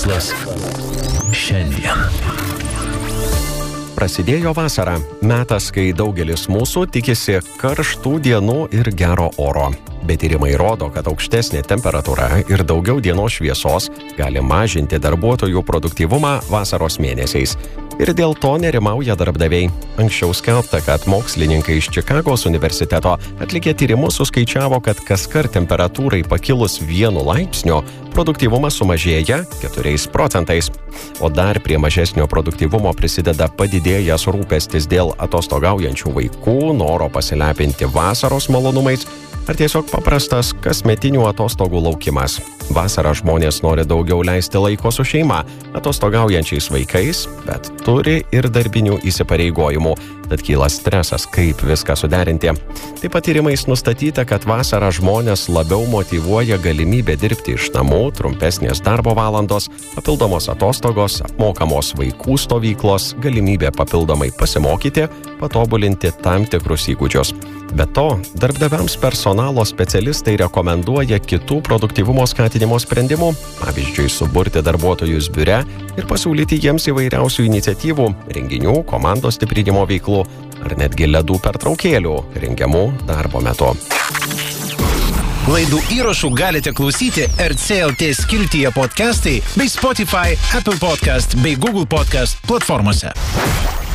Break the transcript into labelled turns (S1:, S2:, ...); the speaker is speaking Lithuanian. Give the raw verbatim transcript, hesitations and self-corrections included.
S1: Verslas šiandien.
S2: Prasidėjo vasara. Metas, kai daugelis mūsų tikisi karštų dienų ir gero oro. Bet tyrimai rodo, kad aukštesnė temperatūra ir daugiau dienos šviesos gali mažinti darbuotojų produktyvumą vasaros mėnesiais. Ir dėl to nerimauja darbdaviai. Anksčiau skelbta, kad mokslininkai iš Čikagos universiteto atlikę tyrimus suskaičiavo, kad kaskart temperatūrai pakilus vienu laipsniu, produktyvumas sumažėja keturiais procentais. O dar prie mažesnio produktyvumo prisideda padidėjęs rūpestis dėl atostogaujančių vaikų, noro pasilepinti vasaros malonumais, ar tiesiog paprastas kasmetinių atostogų laukimas. Vasarą žmonės nori daugiau leisti laiko su šeima, atostogaujančiais vaikais, bet turi ir darbinių įsipareigojimų, tad kyla stresas, kaip viską suderinti. Taip pat tyrimais nustatyta, kad vasarą žmonės labiau motyvuoja galimybę dirbti iš namų, trumpesnės darbo valandos, papildomos atostogos, apmokamos vaikų stovyklos, galimybė papildomai pasimokyti, patobulinti tam tikrus įgūdžius. Be to, darbdaviams personalo specialistai rekomenduoja kitų produktyvumo skatinimo sprendimų, pavyzdžiui, suburti darbuotojus biure ir pasiūlyti jiems įvairiausių iniciatyvų, renginių, komandos stiprinimo veiklų ar netgi ledų pertraukėlių rengiamų darbo metu.
S1: Laidų įrašų galite klausyti R C L T skiltyje podcastai bei Spotify, Apple Podcast bei Google Podcast platformose.